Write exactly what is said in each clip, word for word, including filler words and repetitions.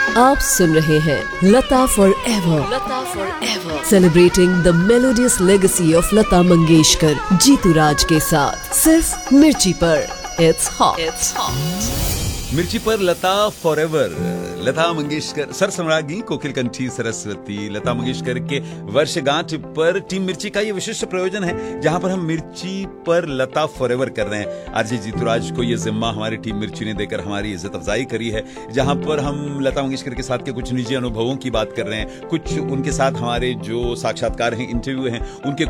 आप सुन रहे हैं लता for ever, Lata for ever, celebrating the melodious legacy of Lata Mangeshkar, Jitu राज के साथ, सिर्फ मिर्ची पर। It's hot, it's hot. मिर्ची पर लता फॉरएवर, लता मंगेशकर, सर सम्राज्ञी कोकिल कंठी सरस्वती, लता मंगेशकर के वर्षगांठ पर टीम मिर्ची का ये विशिष्ट प्रयोजन है, जहां पर हम मिर्ची पर लता फॉरएवर कर रहे हैं। आरजे जीतूराज को ये जिम्मा हमारी टीम मिर्ची ने देकर हमारी इज्जत अफजाई करी है, जहां पर हम लता मंगेशकर के साथ के कुछ निजी अनुभवों की बात कर रहे हैं, कुछ उनके साथ हमारे जो साक्षात्कार हैं, इंटरव्यू हैं, उनके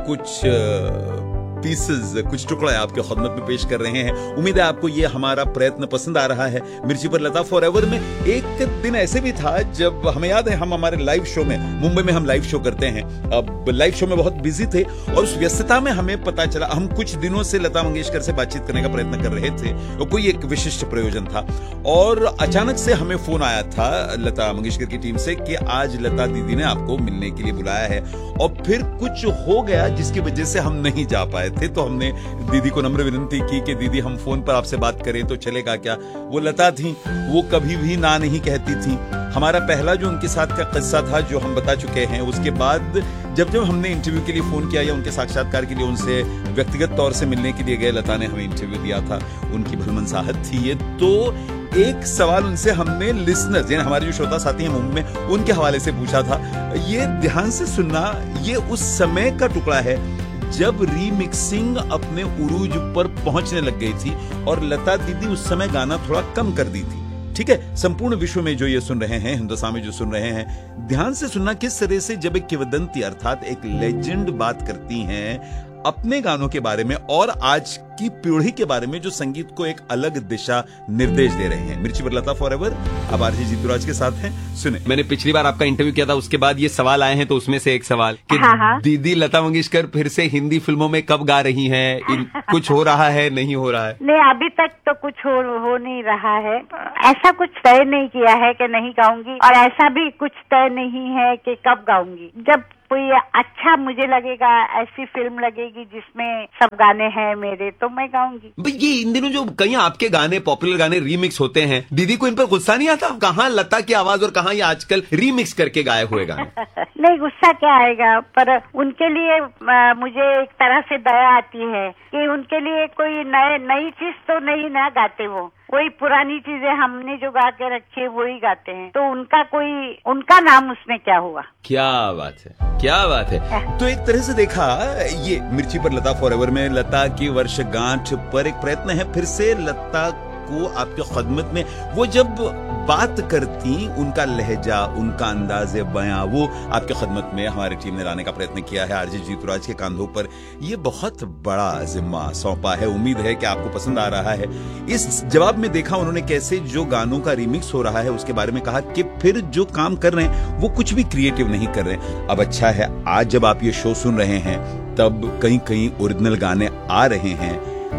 कुछ पीसेस, कुछ टुकड़े आपके खिदमत में पेश कर रहे हैं। उम्मीद है आपको ये हमारा प्रयत्न पसंद आ रहा है। मिर्ची पर लता फॉरएवर में एक दिन ऐसे भी था जब हमें याद है, हम हमारे लाइव शो में, मुंबई में हम लाइव शो करते हैं, अब लाइव शो में बहुत बिजी थे और उस व्यस्तता में हमें पता चला, हम कुछ दिनों से लता मंगेशकर से बातचीत करने का प्रयत्न कर रहे थे और कोई एक विशिष्ट प्रयोजन था और अचानक से हमें फोन आया था लता मंगेशकर की टीम से कि आज लता दीदी ने आपको मिलने के लिए बुलाया है। और फिर कुछ हो गया जिसकी वजह से हम नहीं जा पाए थे, तो हमने दीदी को नम्र विनती की कि दीदी हम फोन पर आपसे बात करें तो चलेगा क्या। वो लता थी, वो कभी भी ना नहीं कहती थी। हमारा पहला जो उनके साथ का किस्सा था जो हम बता चुके हैं, उसके बाद जब जब हमने इंटरव्यू के लिए फोन किया या उनके साक्षात्कार के लिए उनसे व्यक्तिगत तौर से मिलने के लिए गए, लता ने हमें इंटरव्यू दिया था, उनकी भलमनसाहत थी ये। तो एक सवाल उनसे हमने लिसनर्स, यानी हमारे जो श्रोता साथी हैं मुंबई में, उनके हवाले से पूछा था। ये ध्यान से सुनना, ये उस समय का टुकड़ा है जब रीमिक्सिंग अपने उरूज पर पहुंचने लग गई थी और लता दीदी उस समय गाना थोड़ा कम कर दी थी। ठीक है, संपूर्ण विश्व में जो ये सुन रहे हैं, हिंदुस्तान में जो सुन रहे हैं, ध्यान से सुनना किस तरह से जब एक किंवदंती अर्थात एक लेजेंड बात करती हैं अपने गानों के बारे में और आज की पीढ़ी के बारे में जो संगीत को एक अलग दिशा निर्देश दे रहे हैं। मिर्ची पर लता फॉरएवर अब आरजे जीतूराज के साथ हैं, सुने। मैंने पिछली बार आपका इंटरव्यू किया था, उसके बाद ये सवाल आए हैं, तो उसमें से एक सवाल कि हाँ हाँ। दीदी लता मंगेशकर फिर से हिंदी फिल्मों में कब गा रही हैं? कुछ हो रहा है, नहीं हो रहा है? नहीं, अभी तक तो कुछ हो, हो नहीं रहा है। ऐसा कुछ तय नहीं किया है कि नहीं गाऊंगी और ऐसा भी कुछ तय नहीं है कि कब गाऊंगी। जब कोई अच्छा मुझे लगेगा, ऐसी फिल्म लगेगी जिसमें सब गाने हैं मेरे, तो मैं गाऊंगी। ये इन दिनों जो कहीं आपके गाने, पॉपुलर गाने रीमिक्स होते हैं, दीदी को इन पर गुस्सा नहीं आता? कहाँ लता की आवाज और कहाँ ये आजकल रीमिक्स करके गाए हुए गाने? नहीं, गुस्सा क्या आएगा, पर उनके लिए आ, मुझे एक तरह से दया आती है कि उनके लिए कोई नए नई चीज तो नहीं ना गाते, वो वही पुरानी चीजें हमने जो गा के रखी है वही गाते हैं, तो उनका कोई, उनका नाम उसमें क्या हुआ। क्या बात है, क्या बात है। तो एक तरह से देखा, ये मिर्ची पर लता फॉरएवर में लता की वर्षगांठ पर एक प्रयत्न है फिर से लता को आपके खिदमत में, वो जब बात करती, उनका लहजा, उनका अंदाज़े बयां, वो आपके खिदमत में हमारी टीम ने लाने का प्रयत्न किया है। आरजे जीतूराज के कांधों पर ये बहुत बड़ा जिम्मा सौंपा है। उम्मीद है कि आपको पसंद आ रहा है। इस जवाब में देखा उन्होंने कैसे जो गानों का रिमिक्स हो रहा है उसके बारे में कहा कि फिर जो काम कर रहे हैं वो कुछ भी क्रिएटिव नहीं कर रहे। अब अच्छा है, आज जब आप ये शो सुन रहे हैं तब कहीं कहीं ओरिजिनल गाने आ रहे हैं,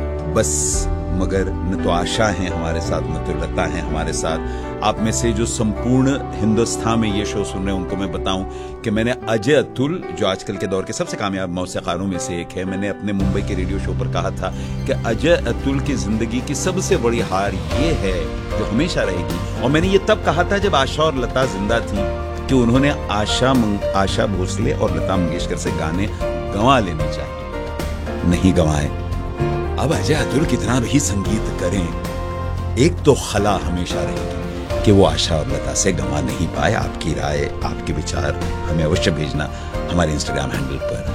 बस मगर न तो आशा है हमारे साथ, न तो लता है हमारे साथ। आप में से जो संपूर्ण हिंदुस्तान में ये शो सुन रहे हैं उनको मैं बताऊं कि मैंने अजय अतुल, जो आजकल के दौर के सबसे कामयाब मौसीकारों में से एक है, मैंने अपने मुंबई के रेडियो शो पर कहा था कि अजय अतुल की जिंदगी की सबसे बड़ी हार ये है जो हमेशा रहेगी। और मैंने ये तब कहा था जब आशा और लता जिंदा थी कि उन्होंने आशा आशा भोसले और लता मंगेशकर से गाने गंवा लेने चाहिए, नहीं गंवाए। अब अजय अतुल कितना भी संगीत करें, एक तो खला हमेशा रहेगी कि वो आशा और लता से गंवा नहीं पाए। आपकी राय, आपके विचार हमें अवश्य भेजना हमारे इंस्टाग्राम हैंडल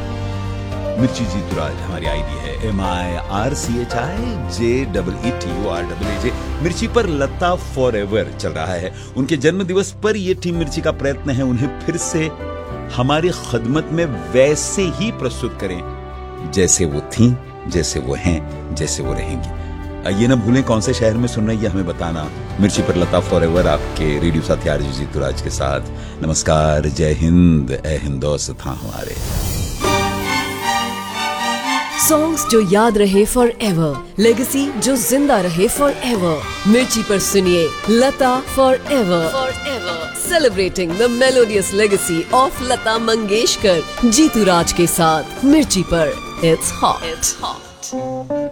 पर। मिर्ची जीतूराज हमारी आईडी है, M I R C H I J double E T U are double A जे। मिर्ची पर लता फॉरएवर चल रहा है। उनके जन्म दिवस पर यह टीम मिर्ची का प्रयत्न है उन्हें फिर से हमारी खिदमत में वैसे ही प्रस्तुत करें जैसे वो थी, जैसे वो हैं, जैसे वो रहेंगी। ये ना भूलें कौन से शहर में सुन रहे हैं ये हमें बताना। मिर्ची पर लता फॉरएवर आपके रेडियो साथी आरजे जीतूराज के साथ। नमस्कार, जय हिंद, ए हिंदोस्तां हमारे। सॉन्ग्स जो याद रहे फॉर एवर, लेगेसी जो जिंदा रहे फॉर एवर। मिर्ची पर सुनिए लता for ever, for ever, celebrating the melodious legacy of Lata Mangeshkar, जीतूराज के साथ। मिर्ची पर इट्स हॉट, इट्स हॉट।